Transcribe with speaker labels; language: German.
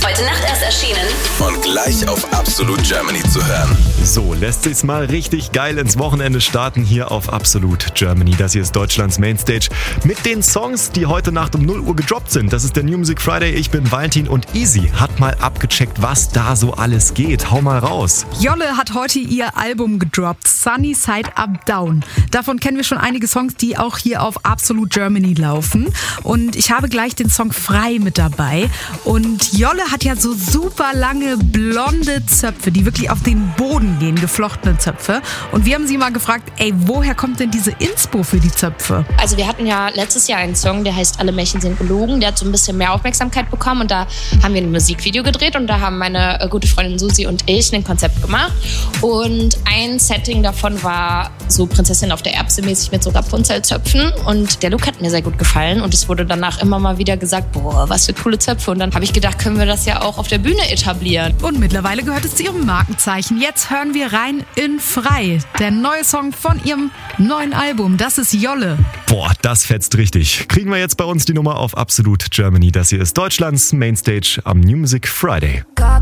Speaker 1: Heute Nacht erst erschienen.
Speaker 2: Und gleich auf Absolut Germany zu hören.
Speaker 3: So, lässt sich's mal richtig geil ins Wochenende starten hier auf Absolut Germany. Das hier ist Deutschlands Mainstage mit den Songs, die heute Nacht um 0 Uhr gedroppt sind. Das ist der New Music Friday. Ich bin Valentin und Easy hat mal abgecheckt, was da so alles geht. Hau mal raus.
Speaker 4: Jolle hat heute ihr Album gedroppt, Sunny Side Up Down. Davon kennen wir schon einige Songs, die auch hier auf Absolut Germany laufen. Und ich habe gleich den Song Frei mit dabei. Und Jolle hat ja so super lange blonde Zöpfe, die wirklich auf den Boden gehen, geflochtene Zöpfe. Und wir haben sie mal gefragt, woher kommt denn diese Inspo für die Zöpfe?
Speaker 5: Also wir hatten ja letztes Jahr einen Song, der heißt Alle Märchen sind gelogen. Der hat so ein bisschen mehr Aufmerksamkeit bekommen und da haben wir ein Musikvideo gedreht und da haben meine gute Freundin Susi und ich ein Konzept gemacht. Und ein Setting davon war so Prinzessin auf der Erbse mäßig mit so Rapunzelzöpfen und der Look hat mir sehr gut gefallen und es wurde danach immer mal wieder gesagt, boah, was für coole Zöpfe. Und dann habe ich gedacht, können wir das ja auch auf der Bühne etablieren.
Speaker 4: Und mittlerweile gehört es zu ihrem Markenzeichen. Jetzt hören wir rein in Frei, der neue Song von ihrem neuen Album. Das ist Jolle.
Speaker 3: Boah, das fetzt richtig. Kriegen wir jetzt bei uns die Nummer auf Absolut Germany. Das hier ist Deutschlands Mainstage am New Music Friday.